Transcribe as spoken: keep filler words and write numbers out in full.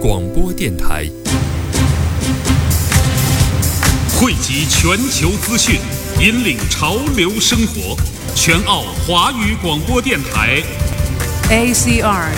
广播电台， 汇集全球资讯，引领潮流生活。全澳华语广播电台 A C R